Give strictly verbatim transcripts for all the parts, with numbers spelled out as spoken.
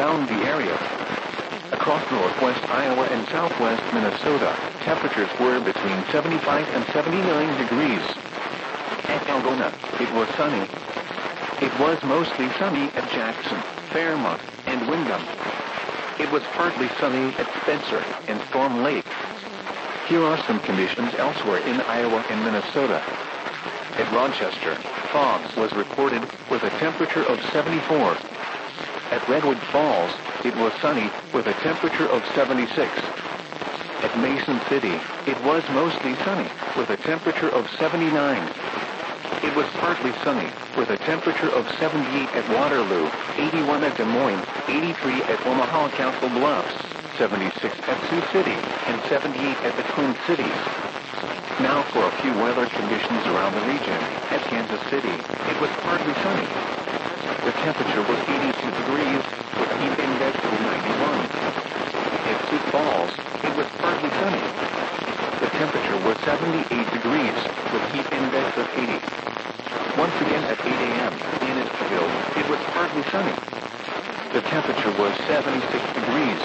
around the area. Across northwest Iowa and southwest Minnesota, temperatures were between seventy-five and seventy-nine degrees. At Algona, it was sunny. It was mostly sunny at Jackson, Fairmont, and Windham. It was partly sunny at Spencer and Storm Lake. Here are some conditions elsewhere in Iowa and Minnesota. At Rochester, fog was reported with a temperature of seventy-four. At Redwood Falls, it was sunny with a temperature of seventy-six. At Mason City, it was mostly sunny with a temperature of seventy-nine. It was partly sunny with a temperature of seventy-eight at Waterloo, eighty-one at Des Moines, eighty-three at Omaha Council Bluffs, seventy-six at Sioux City, and seventy-eight at the Twin Cities. Now for a few weather conditions around the region. At Kansas City, it was partly sunny. The temperature was eighty-two degrees, with a heat index of ninety-one. At Sioux Falls, it was partly sunny. The temperature was seventy-eight degrees, with a heat index of eighty. Once again at eight a m in Easterville, it was partly sunny. The temperature was seventy-six degrees.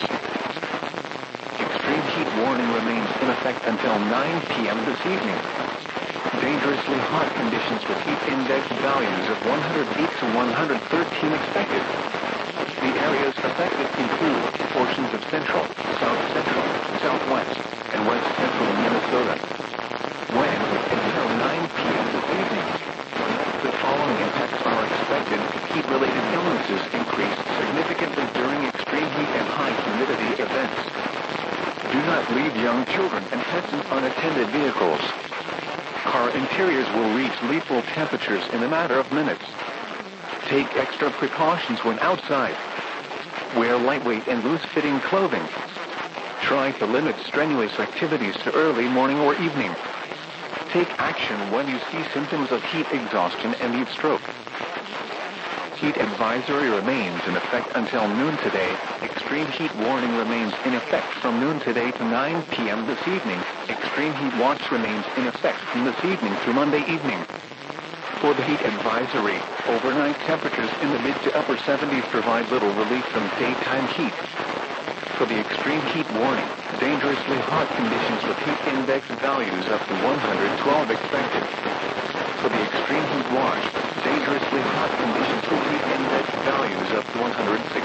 Extreme heat warning remains in effect until nine p m this evening. Dangerously hot conditions with heat index values of one hundred eight to one hundred thirteen expected. The areas affected include portions of central, south central, southwest, and west central Minnesota. When until nine p m this evening. The following impacts are expected. Heat-related illnesses increase significantly during extreme heat and high humidity events. Do not leave young children and pets in unattended vehicles. Car interiors will reach lethal temperatures in a matter of minutes. Take extra precautions when outside. Wear lightweight and loose-fitting clothing. Try to limit strenuous activities to early morning or evening. Take action when you see symptoms of heat exhaustion and heat stroke. Heat advisory remains in effect until noon today. Extreme heat warning remains in effect from noon today to nine p m this evening. Extreme heat watch remains in effect from this evening through Monday evening. For the heat advisory, overnight temperatures in the mid to upper seventies provide little relief from daytime heat. For the extreme heat warning, dangerously hot conditions with heat index values up to one hundred twelve expected. For the extreme heat watch, dangerously hot conditions with heat index values up to one hundred six.